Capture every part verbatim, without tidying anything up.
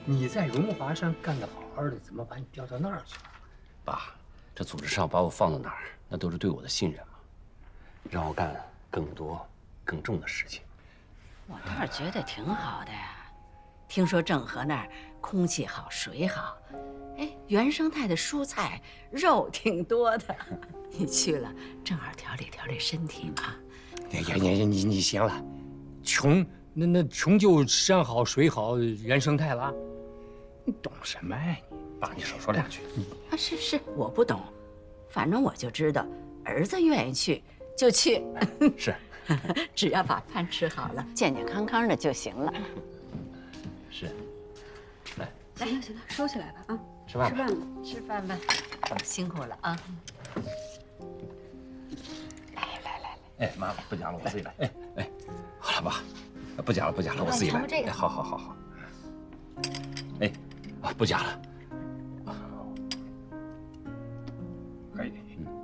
你在荣华山干得好好的，怎么把你调到那儿去了？ 爸，这组织上把我放到哪儿，那都是对我的信任嘛，让我干更多、更重的事情。 我倒是觉得挺好的呀。听说郑和那儿空气好、水好，哎，原生态的蔬菜、肉挺多的。你去了，正好调理调理身体嘛。 呀呀呀！你你行了，穷那那穷就山好水好原生态了，你懂什么呀？ 爸，你少说两句。 啊，是是，我不懂，反正我就知道，儿子愿意去就去。 是， 只要把饭吃好了，健健康康的就行了。 是，来， 行了行了，收起来吧啊！ 吃饭吧， 吃饭吧， 吃饭吧，辛苦了啊！来来来来， 哎，妈，不讲了，我自己来。哎哎，好了，爸，不讲了不讲了，我自己来。 这个， 哎，好好好好。哎，啊，不讲了。可以。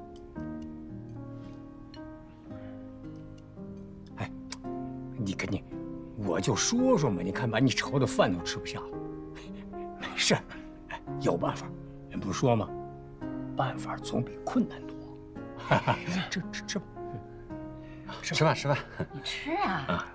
哎，你跟你，我就说说嘛，你看把你愁的饭都吃不下了。没事，哎，有办法，人不是说吗？办法总比困难多。哈哈，吃吃吃吧。 吃饭吃饭。 你吃啊。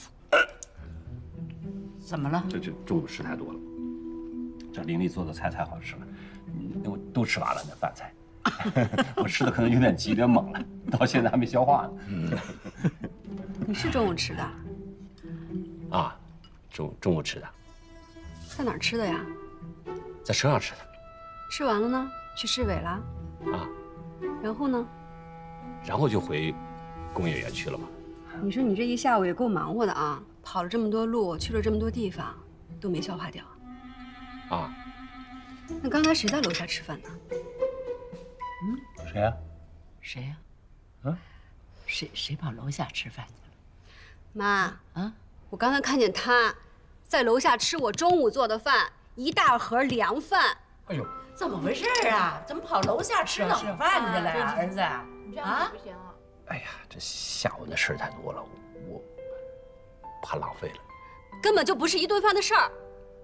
怎么了？ 这这中午吃太多了。这玲丽做的菜太好吃了，嗯，我都吃完了那饭菜。我吃的可能有点急，有点猛了，到现在还没消化呢。嗯， 你是中午吃的？ 啊，中中午吃的。 在哪儿吃的呀？ 在车上吃的。 吃完了呢？去市委了？ 啊。 然后呢？ 然后就回工业园去了嘛。 你说你这一下午也够忙活的啊，跑了这么多路，去了这么多地方，都没消化掉。 啊。 那刚才谁在楼下吃饭呢？ 嗯，谁呀？ 谁呀？ 嗯， 谁谁跑楼下吃饭去了？ 妈啊， 我刚才看见他在楼下吃我中午做的饭，一大盒凉饭。 哎呦， 怎么回事啊？怎么跑楼下吃冷饭去了呀，儿子？ 你这样可不行啊！ 哎呀，这下午那事儿太多了，我怕浪费了。 根本就不是一顿饭的事儿。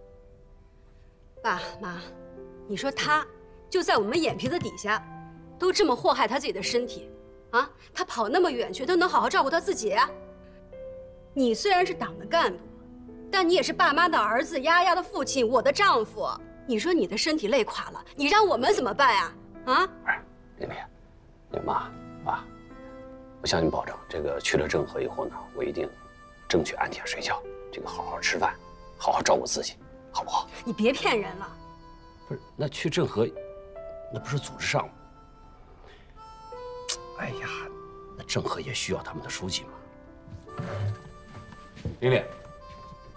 爸妈，你说他就在我们眼皮子底下，都这么祸害他自己的身体，啊，他跑那么远去，他能好好照顾他自己啊？你虽然是党的干部，但你也是爸妈的儿子，丫丫的父亲，我的丈夫。你说你的身体累垮了，你让我们怎么办呀？啊？ 不是，玲玲，你妈爸，我向你保证，这个去了郑和以后呢，我一定争取安天睡觉，这个好好吃饭，好好照顾自己，好不好？ 你别骗人了。 不是，那去郑和，那不是组织上吗？哎呀，那郑和也需要他们的书记嘛。玲玲。